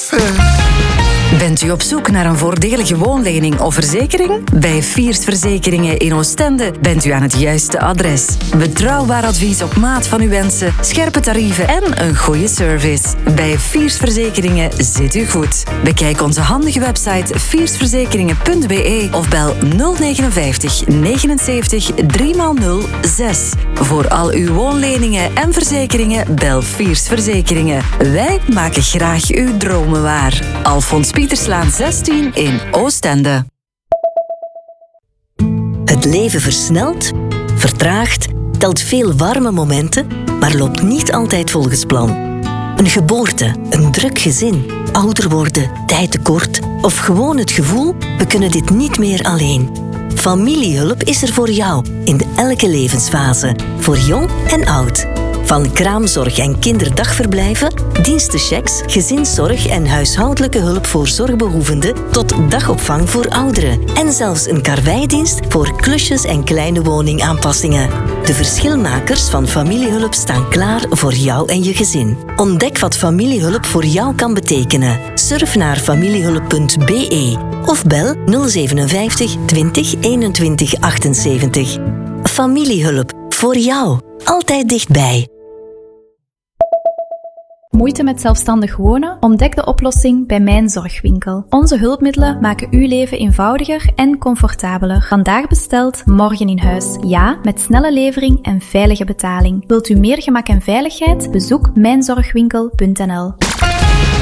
Bent u op zoek naar een voordelige woonlening of verzekering? Bij Fiers Verzekeringen in Oostende bent u aan het juiste adres. Betrouwbaar advies op maat van uw wensen, scherpe tarieven en een goede service. Bij Fiers Verzekeringen zit u goed. Bekijk onze handige website fiersverzekeringen.be of bel 059 79 3x06. Voor al uw woonleningen en verzekeringen bel Fiers Verzekeringen. Wij maken graag uw dromen waar. Alfons Pieterslaan 16 in Oostende. Het leven versnelt, vertraagt, telt veel warme momenten, maar loopt niet altijd volgens plan. Een geboorte, een druk gezin, ouder worden, tijdtekort of gewoon het gevoel, we kunnen dit niet meer alleen. Familiehulp is er voor jou in elke levensfase, voor jong en oud. Van kraamzorg en kinderdagverblijven, dienstenchecks, gezinszorg en huishoudelijke hulp voor zorgbehoevenden tot dagopvang voor ouderen. En zelfs een karweidienst voor klusjes en kleine woningaanpassingen. De verschilmakers van Familiehulp staan klaar voor jou en je gezin. Ontdek wat Familiehulp voor jou kan betekenen. Surf naar familiehulp.be of bel 057 20 21 78. Familiehulp, voor jou. Altijd dichtbij. Moeite met zelfstandig wonen? Ontdek de oplossing bij Mijn Zorgwinkel. Onze hulpmiddelen maken uw leven eenvoudiger en comfortabeler. Vandaag besteld, morgen in huis. Ja, met snelle levering en veilige betaling. Wilt u meer gemak en veiligheid? Bezoek mijnzorgwinkel.nl.